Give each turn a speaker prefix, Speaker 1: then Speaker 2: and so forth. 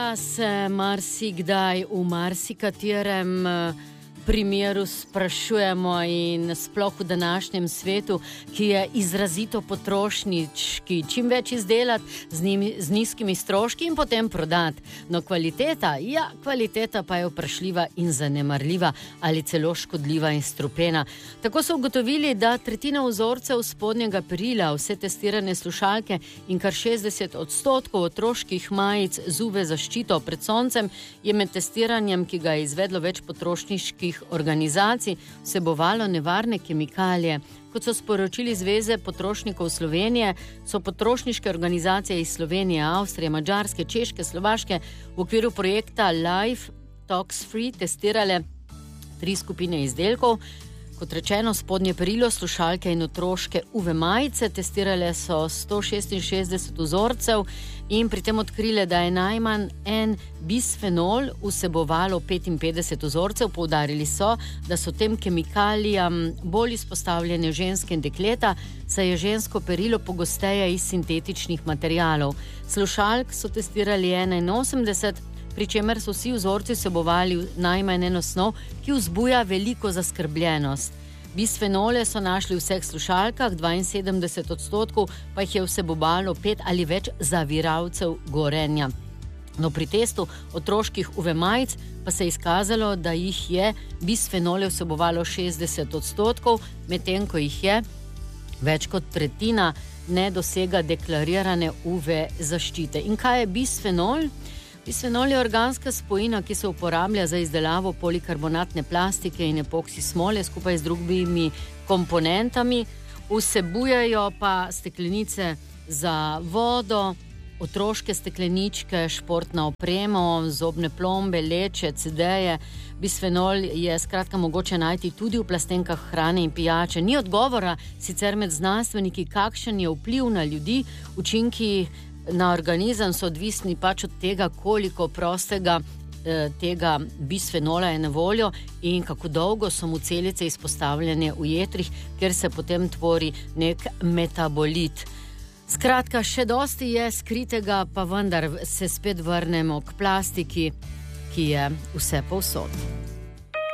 Speaker 1: Se marsikdaj v marsikaterem primeru sprašujemo in sploh v današnjem svetu, ki je izrazito potrošniški, čim več izdelati z nizkimi stroški in potem prodati. No, kvaliteta pa je vprašljiva in zanemarljiva ali celo škodljiva in strupena. Tako so ugotovili, da tretjina vzorcev spodnjega perila, vse testirane slušalke in kar 60% otroških majic z UV zaščito pred soncem je med testiranjem, ki ga je izvedlo več potrošniških organizacij, vsebovalo nevarne kemikalije. Kot so sporočili Zveze potrošnikov Slovenije, so potrošniške organizacije iz Slovenije, Avstrije, Madžarske, Češke, Slovaške v okviru projekta Life Tox Free testirale 3 skupine izdelkov. Kot rečeno, spodnje perilo, slušalke in otroške UV majice. Testirale so 166 vzorcev in pri tem odkrile, da je najmanj en bisfenol vsebovalo 55 vzorcev. Poudarili so, da so tem kemikalijam bolj izpostavljene ženske in dekleta, saj je žensko perilo pogosteje iz sintetičnih materialov. Slušalk so testirali 81, pri čemer so vsi vzorci vsebovali najmanj eno snov, ki vzbuja veliko zaskrbljenost. Bisfenole so našli v vseh slušalkah, 72% pa jih je vsebovalo 5 ali več zaviralcev gorenja. No, pri testu otroških UV majic pa se je izkazalo, da jih je bisfenole vsebovalo 60%, medtem ko jih je več kot tretjina ne dosega deklarirane UV zaščite. In kaj je bisfenol? Bisfenol je organska spojina, ki se uporablja za izdelavo polikarbonatne plastike in epoksi smole skupaj z drugimi komponentami. Vsebujejo pa steklenice za vodo, otroške stekleničke, športno opremo, zobne plombe, leče, CD-je. Bisfenol je skratka mogoče najti tudi v plastenkah hrane in pijače. Ni odgovora sicer med znanstveniki, kakšen je vpliv na ljudi, učinki na organizem so odvisni pač od tega, koliko prostega tega bisfenola je na voljo in kako dolgo so mu celice izpostavljene v jetrih, ker se potem tvori nek metabolit. Skratka, še dosti je skritega, pa vendar se spet vrnemo k plastiki, ki je vse povsod.